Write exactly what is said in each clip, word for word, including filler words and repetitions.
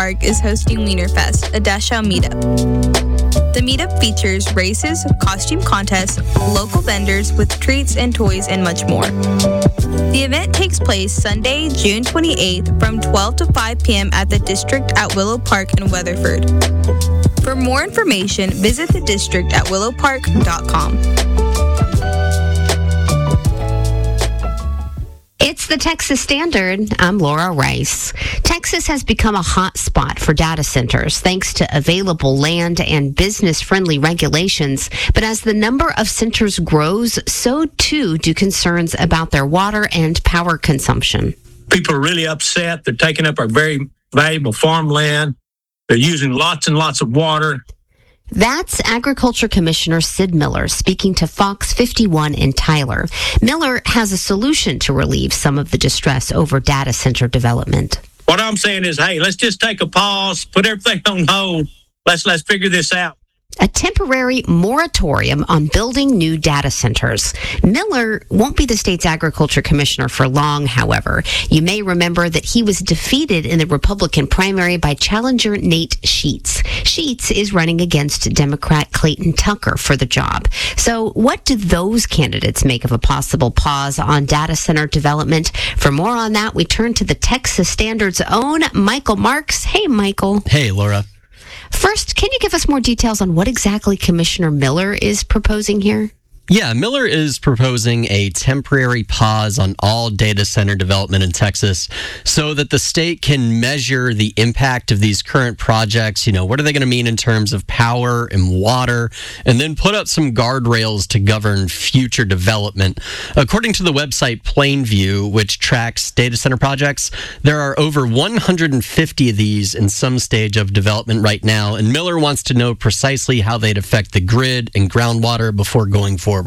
Park is hosting Wienerfest, a Dachau meetup. The meetup features races, costume contests, local vendors with treats and toys, and much more. The event takes place Sunday, June twenty-eighth from twelve to five p.m. at the District at Willow Park in Weatherford. For more information, visit the district at willow park dot com. It's the Texas Standard. I'm Laura Rice. Texas has become a hot spot for data centers thanks to available land and business-friendly regulations. But as the number of centers grows, so too do concerns about their water and power consumption. People are really upset. They're taking up our very valuable farmland. They're using lots and lots of water. That's Agriculture Commissioner Sid Miller speaking to Fox fifty-one in Tyler. Miller has a solution to relieve some of the distress over data center development. What I'm saying is, hey, let's just take a pause, put everything on hold. Let's let's figure this out. A temporary moratorium on building new data centers. Miller won't be the state's agriculture commissioner for long, however. You may remember that he was defeated in the Republican primary by challenger Nate Sheets. Sheets is running against Democrat Clayton Tucker for the job. So what do those candidates make of a possible pause on data center development? For more on that, we turn to the Texas Standard's own Michael Marks. Hey, Michael. Hey, Laura. First, can you give us more details on what exactly Commissioner Miller is proposing here? Yeah, Miller is proposing a temporary pause on all data center development in Texas so that the state can measure the impact of these current projects. You know, what are they going to mean in terms of power and water, and then put up some guardrails to govern future development. According to the website Plainview, which tracks data center projects, there are over one hundred fifty of these in some stage of development right now, and Miller wants to know precisely how they'd affect the grid and groundwater before going forward.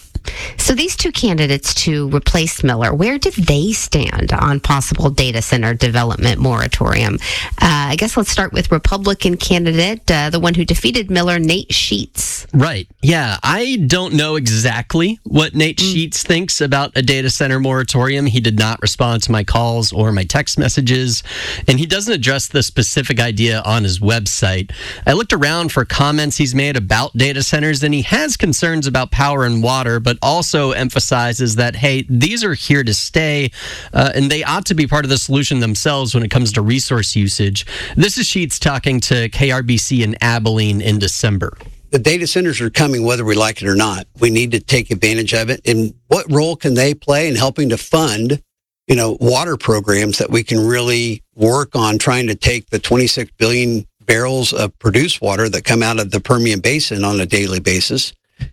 So these two candidates to replace Miller, where did they stand on possible data center development moratorium? Uh, I guess let's start with Republican candidate, uh, the one who defeated Miller, Nate Sheets. Right. Yeah, I don't know exactly what Nate mm. Sheets thinks about a data center moratorium. He did not respond to my calls or my text messages, and he doesn't address the specific idea on his website. I looked around for comments he's made about data centers, and he has concerns about power and water, but also emphasizes that, hey, these are here to stay, uh, and they ought to be part of the solution themselves when it comes to resource usage. This is Sheets talking to K R B C in Abilene in December. The data centers are coming whether we like it or not. We need to take advantage of it. And what role can they play in helping to fund, you know, water programs that we can really work on trying to take the twenty-six billion barrels of produced water that come out of the Permian Basin on a daily basis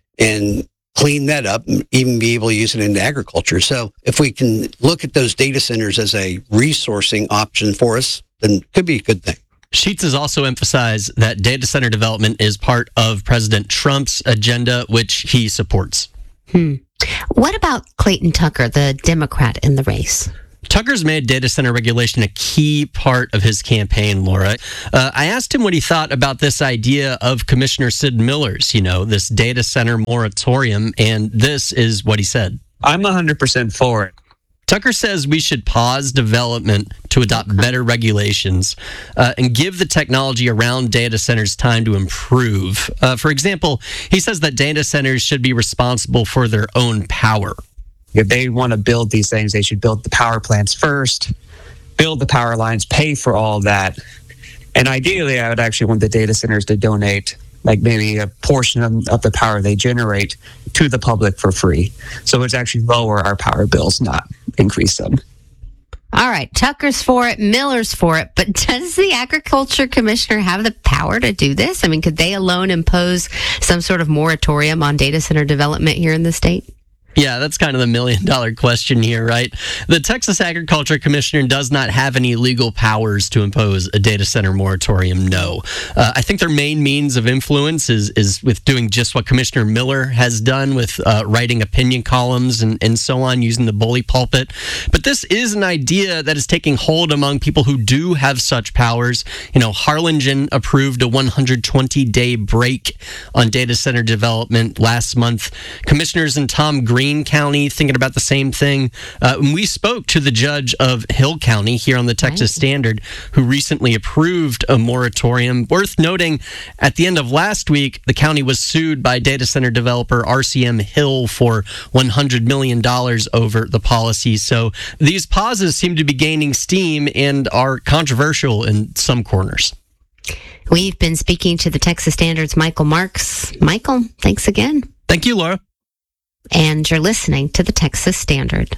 and clean that up and even be able to use it into agriculture. So if we can look at those data centers as a resourcing option for us, then it could be a good thing. Sheets has also emphasized that data center development is part of President Trump's agenda, which he supports. Hmm. What about Clayton Tucker, the Democrat in the race? Tucker's made data center regulation a key part of his campaign, Laura. Uh, I asked him what he thought about this idea of Commissioner Sid Miller's, you know, this data center moratorium, and this is what he said. I'm one hundred percent for it. Tucker says we should pause development to adopt okay. better regulations uh, and give the technology around data centers time to improve. Uh, for example, he says that data centers should be responsible for their own power. If they want to build these things, they should build the power plants first, build the power lines, pay for all that. And ideally, I would actually want the data centers to donate like maybe a portion of, of the power they generate to the public for free. So it's actually lower our power bills, not increase them. All right, Tucker's for it, Miller's for it, but does the agriculture commissioner have the power to do this? I mean, could they alone impose some sort of moratorium on data center development here in the state? Yeah, that's kind of the million dollar question here, right? The Texas Agriculture Commissioner does not have any legal powers to impose a data center moratorium, no. Uh, I think their main means of influence is is with doing just what Commissioner Miller has done with uh, writing opinion columns and, and so on, using the bully pulpit. But this is an idea that is taking hold among people who do have such powers. You know, Harlingen approved a one hundred twenty day break on data center development last month. Commissioners and Tom Green Greene County thinking about the same thing. Uh, we spoke to the judge of Hill County here on the Texas Right. Standard, who recently approved a moratorium. Worth noting, at the end of last week, the county was sued by data center developer R C M Hill for one hundred million dollars over the policy. So these pauses seem to be gaining steam and are controversial in some corners. We've been speaking to the Texas Standard's Michael Marks. Michael, thanks again. Thank you, Laura. And you're listening to the Texas Standard.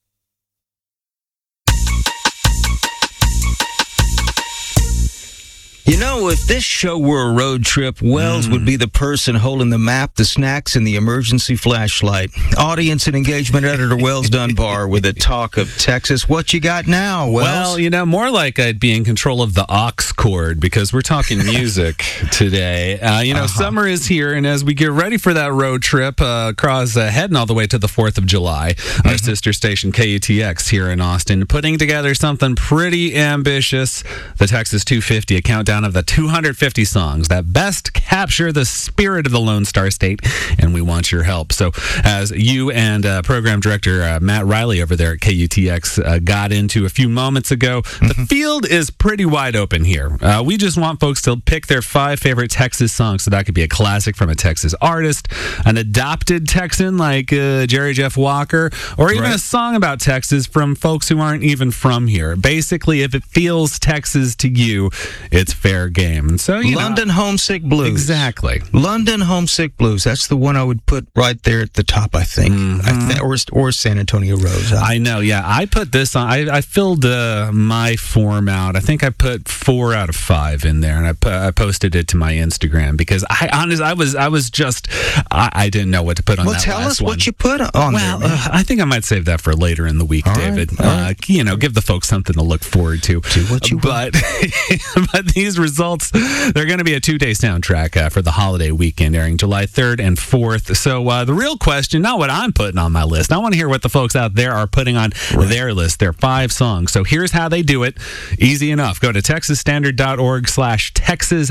You know, if this show were a road trip, Wells mm. would be the person holding the map, the snacks, and the emergency flashlight. Audience and engagement editor Wells Dunbar with a talk of Texas. What you got now, Wells? Well, you know, more like I'd be in control of the aux cord because we're talking music today. Uh, you know, uh-huh. Summer is here, and as we get ready for that road trip uh, across, uh, heading all the way to the fourth of July, mm-hmm. our sister station K U T X here in Austin, putting together something pretty ambitious, the Texas two fifty, a countdown of the two hundred fifty songs that best capture the spirit of the Lone Star State, and we want your help. So as you and uh, program director uh, Matt Riley over there at K U T X uh, got into a few moments ago, mm-hmm. the field is pretty wide open here. Uh, we just want folks to pick their five favorite Texas songs, so that could be a classic from a Texas artist, an adopted Texan like uh, Jerry Jeff Walker, or even right. a song about Texas from folks who aren't even from here. Basically, if it feels Texas to you, it's fair game. So you London know, Homesick Blues. Exactly. London Homesick Blues. That's the one I would put right there at the top, I think. Mm-hmm. I th- or, or San Antonio Rose. I know, yeah. I put this on. I, I filled uh, my form out. I think I put four out of five in there, and I, pu- I posted it to my Instagram because I honestly, I was I was just, I, I didn't know what to put on well, that tell last us one. what you put on well, there. Uh, I think I might save that for later in the week, all David. Right, uh, right. You know, give the folks something to look forward to. Do what you but, but these results, they're going to be a two-day soundtrack uh, for the holiday weekend, airing July third and fourth. So uh, the real question, not what I'm putting on my list. I want to hear what the folks out there are putting on right. their list. Their five songs. So here's how they do it. Easy enough. Go to texasstandard.org slash Texas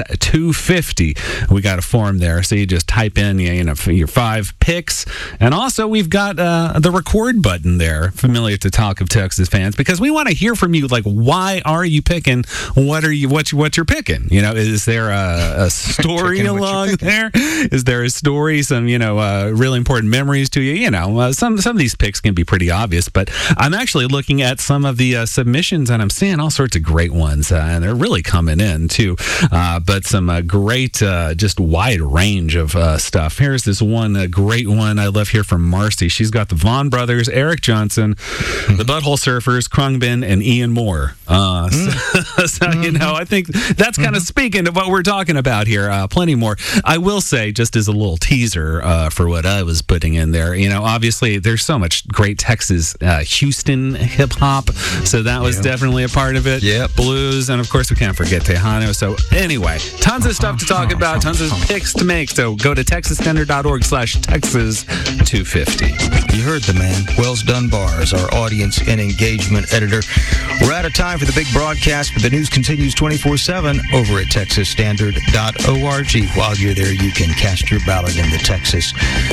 250. We got a form there, so you just type in you know your five picks, and also we've got uh, the record button there, familiar to Talk of Texas fans, because we want to hear from you. Like, why are you picking? What are you? What you, what you're picking? You know, is there a, a story along there? Is there a story? Some you know uh, really important memories to you? You know, uh, some some of these picks can be pretty obvious, but I'm actually looking at some of the uh, submissions, and I'm seeing all sorts of great ones, uh, and they're really coming in too. Uh, but some uh, great, uh, just wide range of uh, stuff. Here's this one uh, great one I love here from Marcy. She's got the Vaughn Brothers, Eric Johnson, mm-hmm. the Butthole Surfers, Krungbin, and Ian Moore. Uh, mm-hmm. so, so you know, I think that's kind of mm-hmm. speaking of what we're talking about here. Uh, plenty more. I will say, just as a little teaser uh, for what I was putting in there, you know, obviously there's so much great Texas, uh, Houston hip hop. So that was yep. definitely a part of it. Yep. Blues, and of course we can't forget Tejano. So anyway, tons of stuff to talk about, tons of picks to make. So go to texasstandard.org slash Texas 250. You heard the man. Wells Dunbar is our audience and engagement editor. We're out of time for the big broadcast, but the news continues twenty-four seven over at texas standard dot org. While you're there, you can cast your ballot in the Texas